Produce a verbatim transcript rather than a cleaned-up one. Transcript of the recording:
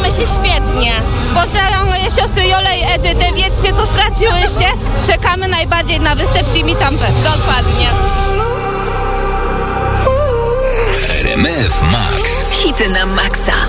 się świetnie. Pozdrawiam moje siostry Jolę i Edytę. Wiedzcie, co straciłyście. Czekamy najbardziej na występ Timi Trumpet. Dokładnie. R M F Max. Hity na maksa.